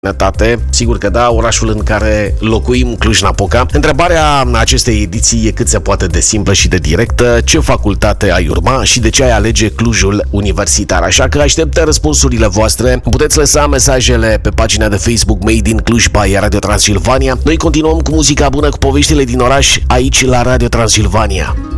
Sigur că da, orașul în care locuim, Cluj-Napoca. Întrebarea acestei ediții e cât se poate de simplă și de directă: ce facultate ai urma și de ce ai alege Clujul Universitar? Așa că aștept răspunsurile voastre. Puteți lăsa mesajele pe pagina de Facebook Made in Cluj by Radio Transilvania. Noi continuăm cu muzica bună, cu poveștile din oraș, aici la Radio Transilvania.